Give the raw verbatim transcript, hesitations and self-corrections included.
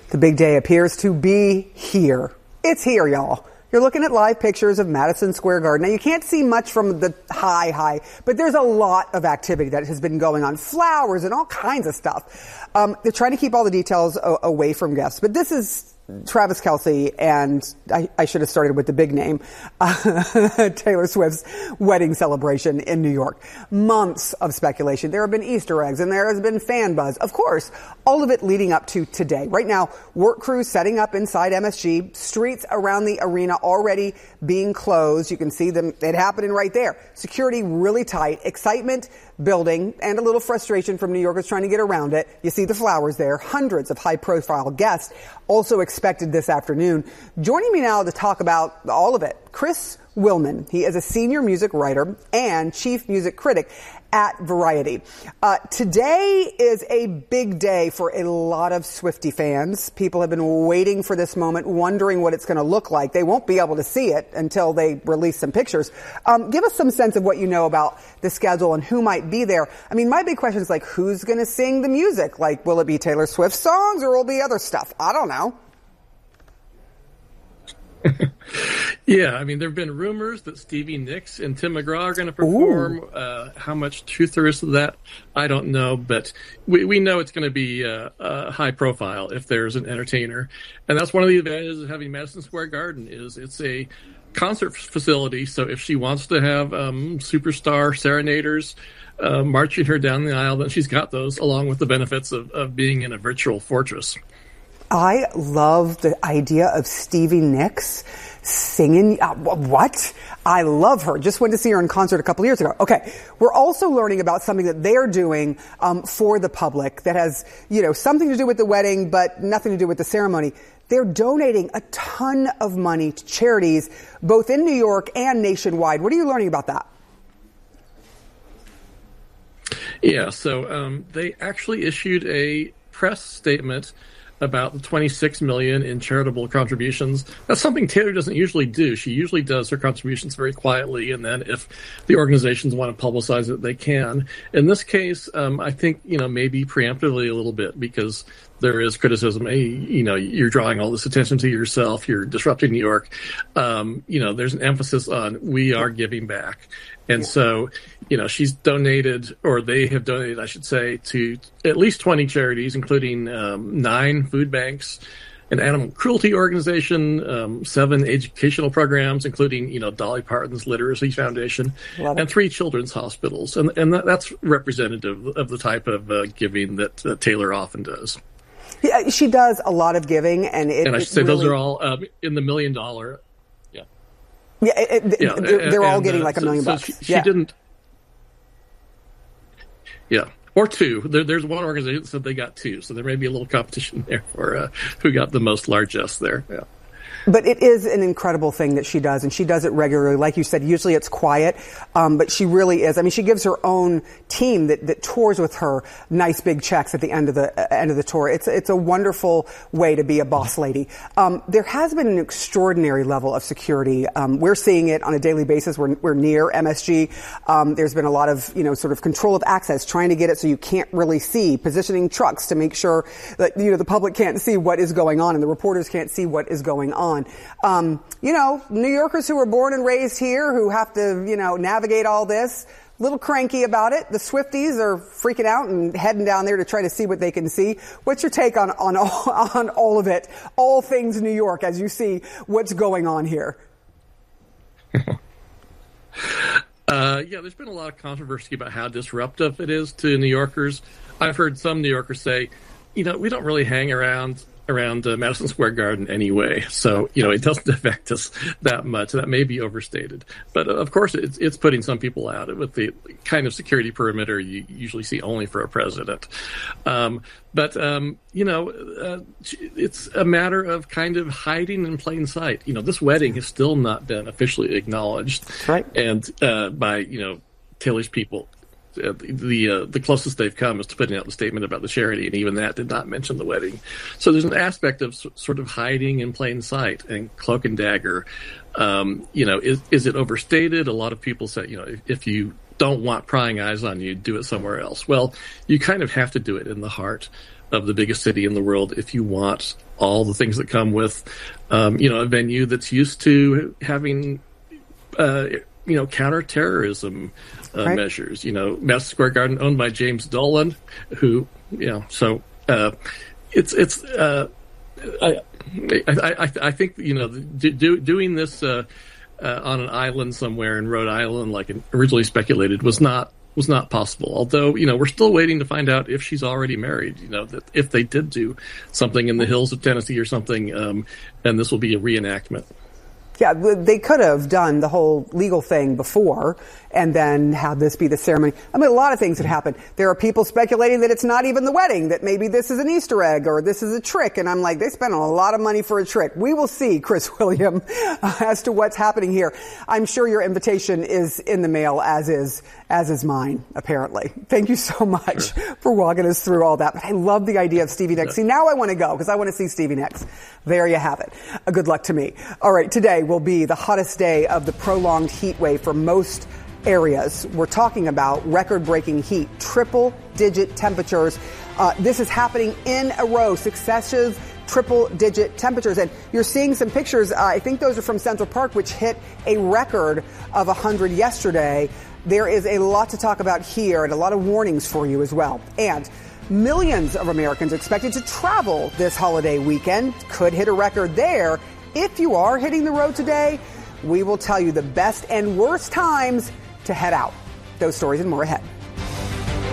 The big day appears to be here. It's here, y'all. You're looking at live pictures of Madison Square Garden. Now, you can't see much from the high, high, but there's a lot of activity that has been going on. Flowers and all kinds of stuff. Um, they're trying to keep all the details o- away from guests, but this is Travis Kelce, and I, I should have started with the big name, uh, Taylor Swift's wedding celebration in New York. Months of speculation. There have been Easter eggs and there has been fan buzz. Of course, all of it leading up to today. Right now, work crews setting up inside M S G, streets around the arena already being closed. You can see them, it happening right there. Security really tight, excitement building, and a little frustration from New Yorkers trying to get around it. You see the flowers there. Hundreds of high-profile guests also expected this afternoon. Joining me now to talk about all of it, Chris Willman. He is a senior music writer and chief music critic at Variety. Uh, today is a big day for a lot of Swiftie fans. People have been waiting for this moment, wondering what it's going to look like. They won't be able to see it until they release some pictures. Um, give us some sense of what you know about the schedule and who might be there. I mean, my big question is like, who's going to sing the music? Like, will it be Taylor Swift songs or will it be other stuff? I don't know. Yeah, I mean, there have been rumors that Stevie Nicks and Tim McGraw are going to perform. Uh, how much truth there is to that, I don't know. But we, we know it's going to be uh, uh, high profile if there's an entertainer. And that's one of the advantages of having Madison Square Garden is it's a concert facility. So if she wants to have um, superstar serenaders uh, marching her down the aisle, then she's got those, along with the benefits of, of being in a virtual fortress. I love the idea of Stevie Nicks singing. Uh, what? I love her. Just went to see her in concert a couple of years ago. Okay. We're also learning about something that they're doing um, for the public that has, you know, something to do with the wedding, but nothing to do with the ceremony. They're donating a ton of money to charities, both in New York and nationwide. What are you learning about that? Yeah. So um, they actually issued a press statement about the twenty-six million dollars in charitable contributions. That's something Taylor doesn't usually do. She usually does her contributions very quietly, and then if the organizations want to publicize it, they can. In this case, um, I think, you know, maybe preemptively a little bit, because there is criticism. Hey, you know, you're drawing all this attention to yourself. You're disrupting New York. Um, you know, there's an emphasis on we are giving back. And so, you know, she's donated, or they have donated, I should say, to at least twenty charities, including um, nine food banks, an animal cruelty organization, um, seven educational programs, including, you know, Dolly Parton's Literacy Foundation, and three children's hospitals. And, and that, that's representative of the type of uh, giving that uh, Taylor often does. Yeah, she does a lot of giving, and it, and I should say really... those are all um, in the million dollar. Yeah, yeah, it, it, yeah they're, they're and, all getting uh, like a so, million so bucks. She, she yeah. didn't. Yeah, or two. There, there's one organization that said they got two, so there may be a little competition there for uh, who got the most largesse there. Yeah. But it is an incredible thing that she does, and she does it regularly. Like you said, usually it's quiet, um, but she really is. I mean, she gives her own team that, that tours with her nice big checks at the end of the uh, end of the tour. It's it's a wonderful way to be a boss lady. Um, there has been an extraordinary level of security. Um, we're seeing it on a daily basis. We're we're near M S G. Um, there's been a lot of, you know, sort of control of access, trying to get it so you can't really see, positioning trucks to make sure that, you know, the public can't see what is going on and the reporters can't see what is going on. Um, you know, New Yorkers who were born and raised here, who have to, you know, navigate all this, a little cranky about it. The Swifties are freaking out and heading down there to try to see what they can see. What's your take on, on, all, on all of it, all things New York, as you see what's going on here? Uh, yeah, there's been a lot of controversy about how disruptive it is to New Yorkers. I've heard some New Yorkers say, you know, we don't really hang around around uh, Madison Square Garden anyway, so, you know, it doesn't affect us that much. That may be overstated. But, uh, of course, it's, it's putting some people out with the kind of security perimeter you usually see only for a president. Um, but, um, you know, uh, it's a matter of kind of hiding in plain sight. You know, this wedding has still not been officially acknowledged. Right. And uh, by, you know, Taylor's people. Uh, the uh, the closest they've come is to putting out the statement about the charity, and even that did not mention the wedding. So there's an aspect of s- sort of hiding in plain sight and cloak and dagger. Um, you know, is is it overstated? A lot of people say, you know, if, if you don't want prying eyes on you, do it somewhere else. Well, you kind of have to do it in the heart of the biggest city in the world if you want all the things that come with, um, you know, a venue that's used to having, uh, you know, counterterrorism uh, right. measures. You know, Madison Square Garden owned by James Dolan, who, you know, so uh, it's it's. Uh, I, I I I think you know do, do, doing this uh, uh, on an island somewhere in Rhode Island, like originally speculated, was not. was not possible. Although, you know, we're still waiting to find out if she's already married, you know, that if they did do something in the hills of Tennessee or something, um, and this will be a reenactment. Yeah, they could have done the whole legal thing before and then have this be the ceremony. I mean, a lot of things had happened. There are people speculating that it's not even the wedding, that maybe this is an Easter egg or this is a trick. And I'm like, they spent a lot of money for a trick. We will see, Chris William, uh, as to what's happening here. I'm sure your invitation is in the mail, as is, as is mine, apparently. Thank you so much sure. for walking us through all that. But I love the idea of Stevie Nicks. Yeah. See, now I want to go because I want to see Stevie Nicks. There you have it. Uh, good luck to me. All right, today will be the hottest day of the prolonged heat wave for most areas. We're talking about record-breaking heat, triple-digit temperatures. Uh, this is happening in a row, successive triple-digit temperatures. And you're seeing some pictures. Uh, I think those are from Central Park, which hit a record of one hundred yesterday. There is a lot to talk about here and a lot of warnings for you as well. And millions of Americans expected to travel this holiday weekend. Could hit a record there. If you are hitting the road today, we will tell you the best and worst times to head out. Those stories and more ahead.